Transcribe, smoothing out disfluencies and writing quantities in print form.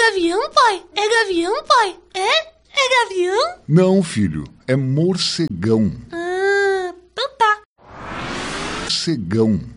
gavião, pai? É gavião, pai? É gavião? Não, filho, é morcegão. Ah, então tá. Morcegão.